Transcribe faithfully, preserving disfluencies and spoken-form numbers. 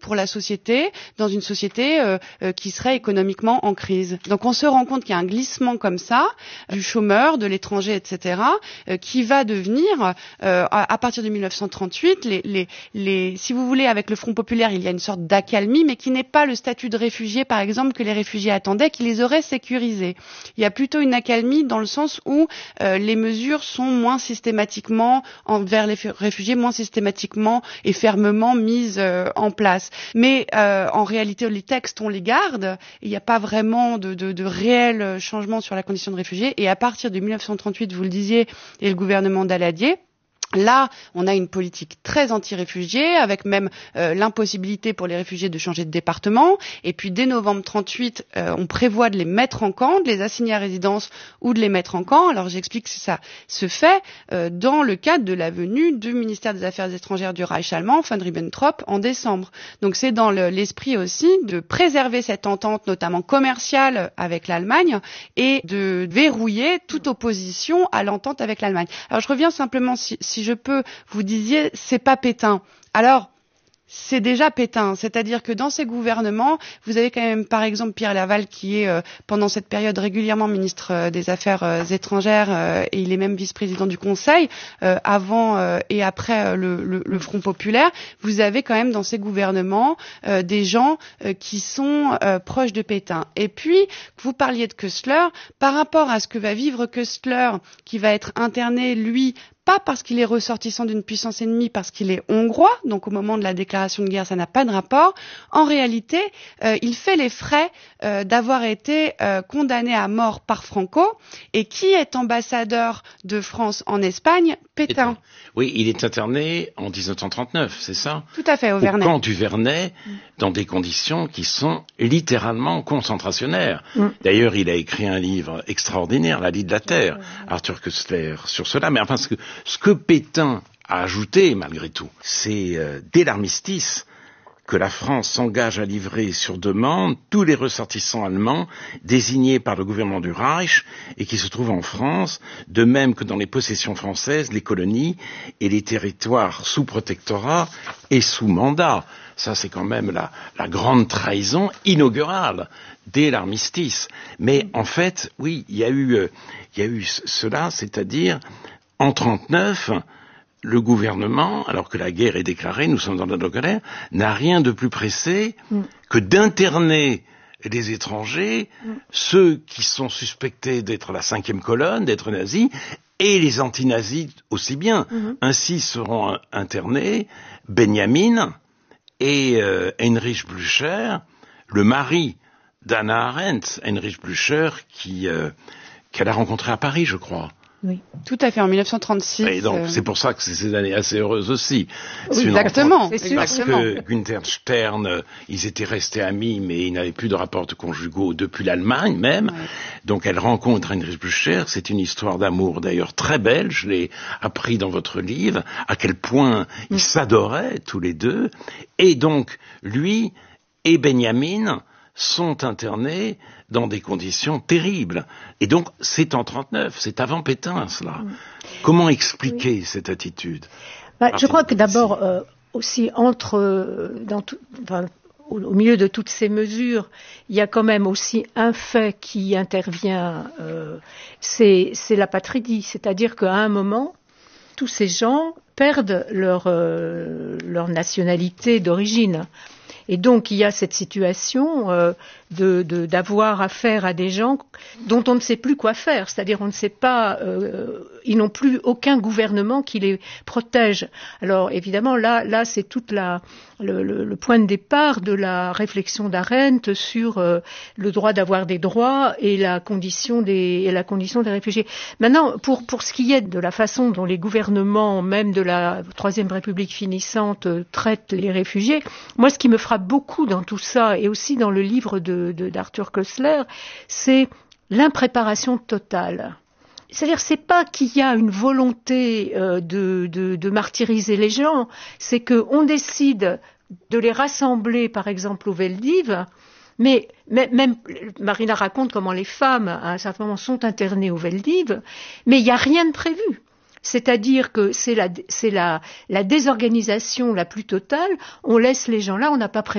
pour la société, dans une société euh, euh, qui serait économiquement en crise. Donc on se rend compte qu'il y a un glissement comme ça, du chômeur, de l'étranger, et cetera, euh, qui va devenir, euh, à, à partir de mille neuf cent trente-huit, les, les, les, si vous voulez, avec le Front populaire, il y a une sorte d'accalmie, mais qui n'est pas le statut de réfugié, par exemple, que les réfugiés attendaient, qui les aurait sécurisés. Il y a plutôt une accalmie dans le sens où euh, les mesures sont moins systématiquement envers les réfugiés, moins systématiquement et fermement mises euh, en place. Mais euh, en réalité, les textes, on les garde. Il n'y a pas vraiment de, de, de réel changement sur la condition de réfugié. Et à partir de mille neuf cent trente-huit, vous le disiez, et le gouvernement Daladier, là, on a une politique très anti-réfugiés, avec même euh, l'impossibilité pour les réfugiés de changer de département. Et puis, dès novembre trente-huit, euh, on prévoit de les mettre en camp, de les assigner à résidence ou de les mettre en camp. Alors, j'explique que ça se fait euh, dans le cadre de la venue du ministère des Affaires étrangères du Reich allemand, von Ribbentrop, en décembre. Donc, c'est dans le, l'esprit aussi de préserver cette entente, notamment commerciale, avec l'Allemagne et de verrouiller toute opposition à l'entente avec l'Allemagne. Alors, je reviens simplement, si, si Si je peux, vous disiez, c'est pas Pétain. Alors, c'est déjà Pétain. C'est-à-dire que dans ces gouvernements, vous avez quand même, par exemple, Pierre Laval, qui est, euh, pendant cette période, régulièrement ministre euh, des Affaires euh, étrangères, euh, et il est même vice-président du Conseil, euh, avant euh, et après euh, le, le, le Front populaire. Vous avez quand même dans ces gouvernements euh, des gens euh, qui sont euh, proches de Pétain. Et puis, vous parliez de Köstler. Par rapport à ce que va vivre Köstler, qui va être interné, lui, pas parce qu'il est ressortissant d'une puissance ennemie, parce qu'il est hongrois, donc au moment de la déclaration de guerre, ça n'a pas de rapport. En réalité, euh, il fait les frais euh, d'avoir été euh, condamné à mort par Franco. Et qui est ambassadeur de France en Espagne? Pétain. Oui, il est interné en dix-neuf cent trente-neuf, c'est ça? Tout à fait, au Vernet. Au camp du Vernet, dans des conditions qui sont littéralement concentrationnaires. Mm. D'ailleurs, il a écrit un livre extraordinaire, La Lie de la Terre, mm. Arthur Koestler, sur cela. Mais enfin, ce que, ce que Pétain a ajouté, malgré tout, c'est euh, dès l'armistice, que la France s'engage à livrer sur demande tous les ressortissants allemands désignés par le gouvernement du Reich et qui se trouvent en France, de même que dans les possessions françaises, les colonies et les territoires sous protectorat et sous mandat. Ça, c'est quand même la, la grande trahison inaugurale dès l'armistice. Mais en fait, oui, il y a eu, euh, il y a eu cela, c'est-à-dire en trente-neuf, le gouvernement, alors que la guerre est déclarée, nous sommes dans la guerre, n'a rien de plus pressé mm. que d'interner les étrangers, mm. ceux qui sont suspectés d'être la cinquième colonne, d'être nazis, et les anti-nazis aussi bien. Mm-hmm. Ainsi seront internés Benjamin et euh, Heinrich Blücher, le mari d'Hannah Arendt, Heinrich Blücher, qui euh, qu'elle a rencontré à Paris, je crois. Oui, tout à fait, en mille neuf cent trente-six. Et donc, euh... c'est pour ça que c'est ces années assez heureuses aussi. Oui, exactement, c'est sûr. Parce exactement. que Günther Stern, ils étaient restés amis, mais ils n'avaient plus de rapports conjugaux depuis l'Allemagne même. Ouais. Donc, elle rencontre Heinrich Blücher. C'est une histoire d'amour d'ailleurs très belle. Je l'ai appris dans votre livre, à quel point mmh. ils s'adoraient tous les deux. Et donc, lui et Benjamin sont internés dans des conditions terribles. Et donc, c'est en trente-neuf, c'est avant Pétain, cela. Mmh. Comment expliquer oui. cette attitude? bah, Je crois que d'abord, euh, aussi, entre, euh, dans tout, enfin, au, au milieu de toutes ces mesures, il y a quand même aussi un fait qui intervient, euh, c'est, c'est l'apatridie. C'est-à-dire qu'à un moment, tous ces gens perdent leur, euh, leur nationalité d'origine. Et donc, il y a cette situation euh, de, de, d'avoir affaire à des gens dont on ne sait plus quoi faire. C'est-à-dire, on ne sait pas, euh, ils n'ont plus aucun gouvernement qui les protège. Alors, évidemment, là, là, c'est toute la, le, le, le point de départ de la réflexion d'Arendt sur euh, le droit d'avoir des droits et la condition des, et la condition des réfugiés. Maintenant, pour, pour ce qui est de la façon dont les gouvernements, même de la Troisième République finissante, euh, traitent les réfugiés, moi, ce qui me frappe beaucoup dans tout ça, et aussi dans le livre de, de, d'Arthur Koestler, c'est l'impréparation totale. C'est-à-dire, c'est pas qu'il y a une volonté euh, de, de, de martyriser les gens, c'est qu'on décide de les rassembler, par exemple, au Veldiv, mais même Marina raconte comment les femmes, à un certain moment, sont internées au Veldiv, mais il n'y a rien de prévu. C'est-à-dire que c'est la, c'est la, la désorganisation la plus totale. On laisse les gens là, on n'a pas prévu